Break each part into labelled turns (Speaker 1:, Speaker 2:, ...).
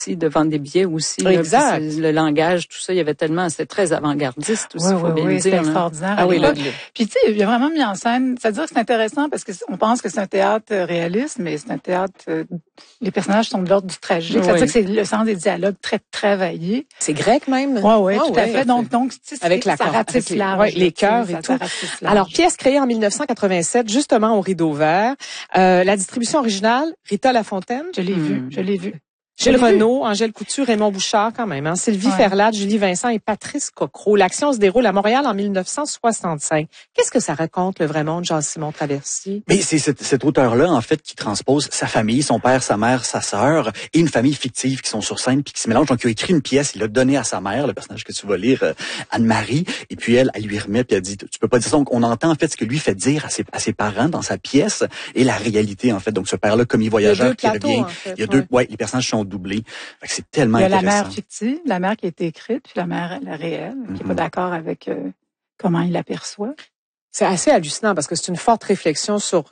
Speaker 1: de vendre des billets aussi.
Speaker 2: Exact.
Speaker 1: Là, le langage, tout ça, il y avait tellement, c'était très avant-gardiste aussi, faut bien le dire.
Speaker 3: C'est extraordinaire.
Speaker 2: Ah oui,
Speaker 3: Puis tu sais, il a vraiment mis en scène, c'est-à-dire que c'est intéressant parce que on pense que c'est un théâtre réaliste, mais c'est un théâtre, les personnages sont de l'ordre du tragique. C'est-à-dire que c'est le sens des dialogues très travaillés.
Speaker 2: C'est grec même.
Speaker 3: Oui, tout à fait. Donc, tu sais,
Speaker 2: avec
Speaker 3: ça ratisse large.
Speaker 2: Les chœurs et tout. Alors, pièce créée en 1987, justement au Rideau Vert. La distribution originale, Rita Lafontaine.
Speaker 3: Je l'ai vu.
Speaker 2: Gilles Renaud, Angèle Couture, Raymond Bouchard quand même. Sylvie Ferlade, Julie Vincent et Patrice Cocro. L'action se déroule à Montréal en 1965. Qu'est-ce que ça raconte, le vrai monde, Jean-Simon Traversy?
Speaker 4: Mais c'est cet auteur-là, en fait, qui transpose sa famille, son père, sa mère, sa sœur, et une famille fictive qui sont sur scène puis qui se mélangent. Donc, il a écrit une pièce, il l'a donnée à sa mère, le personnage que tu vas lire, Anne-Marie, et puis elle lui remet, puis elle dit, tu peux pas dire ça. Donc, on entend, en fait, ce que lui fait dire à ses parents dans sa pièce, et la réalité, en fait. Donc, ce père-là, commis voyageur qui revient. En fait, il y a deux, les personnages sont doublés. C'est tellement intéressant.
Speaker 3: Il y a la mère fictive, la mère qui a été écrite, puis la mère, la réelle, qui est pas d'accord avec comment il l'aperçoit.
Speaker 2: C'est assez hallucinant parce que c'est une forte réflexion sur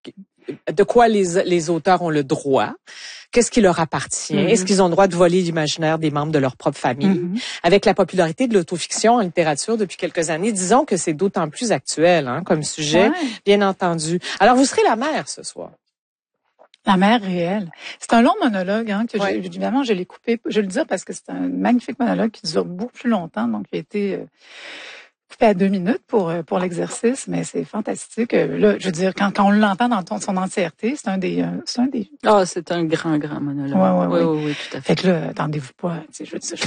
Speaker 2: de quoi les auteurs ont le droit, qu'est-ce qui leur appartient, est-ce qu'ils ont le droit de voler l'imaginaire des membres de leur propre famille. Avec la popularité de l'autofiction en littérature depuis quelques années, disons que c'est d'autant plus actuel comme sujet, bien entendu. Alors, vous serez la mère ce soir.
Speaker 3: La mère réelle. C'est un long monologue, que évidemment, je l'ai coupé. Je vais le dire parce que c'est un magnifique monologue qui dure beaucoup plus longtemps, donc il a été coupé à 2 minutes pour l'exercice, mais c'est fantastique. Là, je veux dire, quand on l'entend dans son entièreté, c'est un des.
Speaker 1: Ah, c'est un grand monologue. Oui, tout à fait.
Speaker 3: Fait que là, attendez-vous pas, tu sais, je veux dire ça, je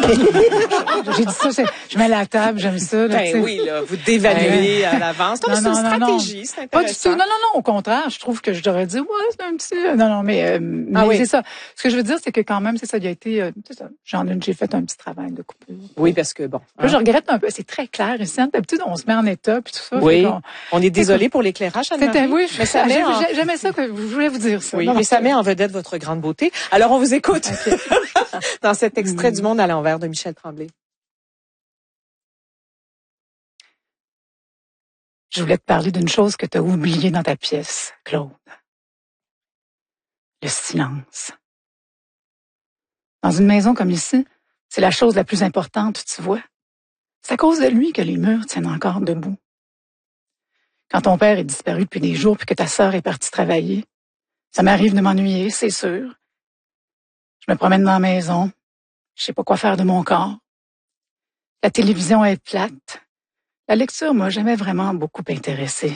Speaker 3: fais ça. J'ai dit ça, je mets la table, j'aime ça. Là,
Speaker 2: oui, là, vous dévaluez à l'avance. C'est une stratégie, c'est intéressant.
Speaker 3: Pas du tout. Non, au contraire, je trouve que je devrais dire, c'est un petit. Non, mais c'est ça. Ce que je veux dire, c'est que quand même, c'est ça, il a été, c'est ça. J'ai fait un petit travail de coupure.
Speaker 2: Oui, parce que bon.
Speaker 3: Là, je regrette un peu. C'est très clair ici. D'habitude, on se met en état puis tout ça.
Speaker 2: Oui. On est désolé pour l'éclairage, Anne-Marie.
Speaker 3: Oui,
Speaker 2: mais ça met
Speaker 3: j'aimais ça que je voulais vous dire ça.
Speaker 2: Oui, mais ça met en vedette votre grande beauté. Alors, on vous écoute dans cet extrait du Monde à l'envers de Michel Tremblay.
Speaker 3: Je voulais te parler d'une chose que tu as oubliée dans ta pièce, Claude. Le silence. Dans une maison comme ici, c'est la chose la plus importante, tu vois. C'est à cause de lui que les murs tiennent encore debout. Quand ton père est disparu depuis des jours puis que ta sœur est partie travailler, ça m'arrive de m'ennuyer, c'est sûr. Je me promène dans la maison, je sais pas quoi faire de mon corps. La télévision est plate. La lecture m'a jamais vraiment beaucoup intéressée.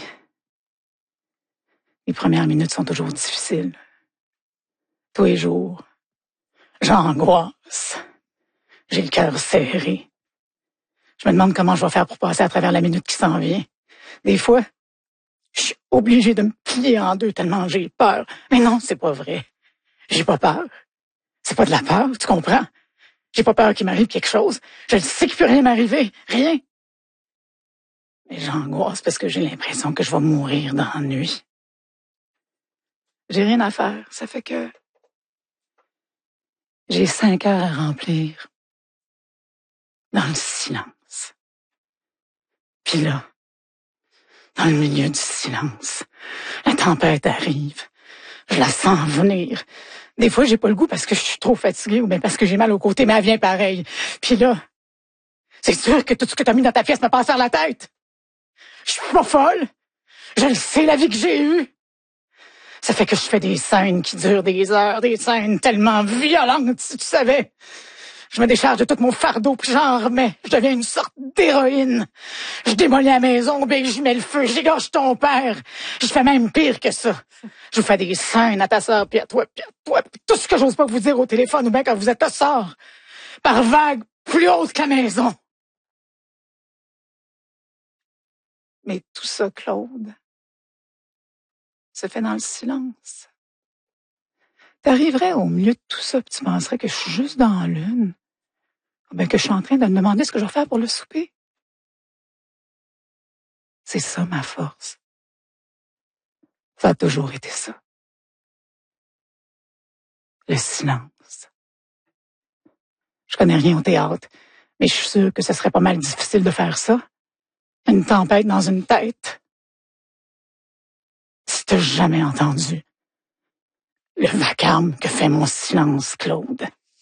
Speaker 3: Les premières minutes sont toujours difficiles. Tous les jours, j'angoisse. J'ai le cœur serré. Je me demande comment je vais faire pour passer à travers la minute qui s'en vient. Des fois, je suis obligée de me plier en deux tellement j'ai peur. Mais non, c'est pas vrai. J'ai pas peur. C'est pas de la peur, tu comprends? J'ai pas peur qu'il m'arrive quelque chose. Je sais qu'il peut rien m'arriver. Rien. Mais j'angoisse parce que j'ai l'impression que je vais mourir d'ennui. J'ai rien à faire. Ça fait que j'ai 5 heures à remplir. Dans le silence. Puis là, dans le milieu du silence, la tempête arrive. Je la sens venir. Des fois, j'ai pas le goût parce que je suis trop fatiguée ou bien parce que j'ai mal au côté, mais elle vient pareil. Puis là, c'est sûr que tout ce que t'as mis dans ta pièce me passe par la tête. Je suis pas folle. Je le sais, la vie que j'ai eue. Ça fait que je fais des scènes qui durent des heures, des scènes tellement violentes, si tu savais. Je me décharge de tout mon fardeau, puis j'en remets. Je deviens une sorte d'héroïne. Je démolis la maison, ben j'y mets le feu, j'égorge ton père. Je fais même pire que ça. Je vous fais des scènes à ta sœur, puis à toi, puis tout ce que j'ose pas vous dire au téléphone ou bien quand vous êtes à sort. Par vagues plus hautes que la maison. Mais tout ça, Claude, se fait dans le silence. T'arriverais au milieu de tout ça, puis tu penserais que je suis juste dans la lune. Ou bien que je suis en train de me demander ce que je vais faire pour le souper. C'est ça ma force. Ça a toujours été ça. Le silence. Je connais rien au théâtre, mais je suis sûre que ce serait pas mal difficile de faire ça. Une tempête dans une tête. Si t'as jamais entendu le vacarme que fait mon silence, Claude.